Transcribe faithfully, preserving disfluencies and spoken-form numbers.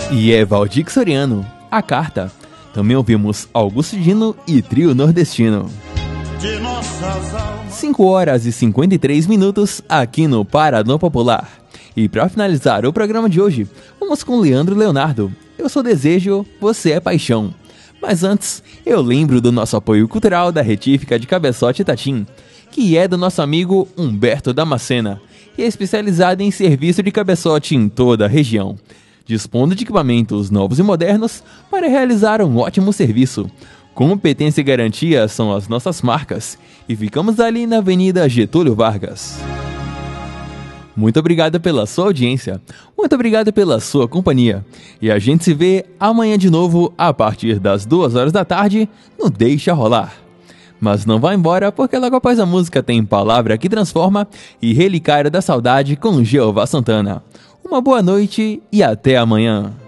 E é Valdir Soriano, A Carta. Também ouvimos Augusto Dino e Trio Nordestino. cinco horas e cinquenta e três minutos aqui no Parador Popular. E para finalizar o programa de hoje, vamos com Leandro Leonardo. Eu sou desejo, você é paixão. Mas antes, eu lembro do nosso apoio cultural da Retífica de Cabeçote Itatim, que é do nosso amigo Humberto Damascena, e é especializado em serviço de cabeçote em toda a região, dispondo de equipamentos novos e modernos para realizar um ótimo serviço. Competência e garantia são as nossas marcas, e ficamos ali na Avenida Getúlio Vargas. Muito obrigado pela sua audiência, muito obrigado pela sua companhia, e a gente se vê amanhã de novo a partir das duas horas da tarde no Deixa Rolar. Mas não vá embora, porque logo após a música tem Palavra que Transforma e Relicário da Saudade com Jeová Santana. Uma boa noite e até amanhã.